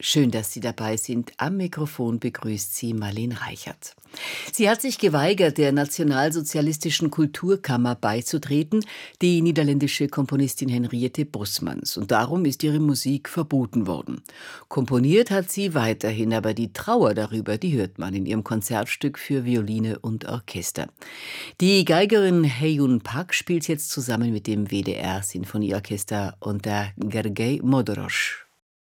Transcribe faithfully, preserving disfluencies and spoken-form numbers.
Schön, dass Sie dabei sind. Am Mikrofon begrüßt Sie Marlene Reichert. Sie hat sich geweigert, der Nationalsozialistischen Kulturkammer beizutreten, die niederländische Komponistin Henriette Bosmans. Und darum ist ihre Musik verboten worden. Komponiert hat sie weiterhin, aber die Trauer darüber, die hört man in ihrem Konzertstück für Violine und Orchester. Die Geigerin Heyun Pak spielt jetzt zusammen mit dem W D R-Sinfonieorchester unter Gergely Modoros.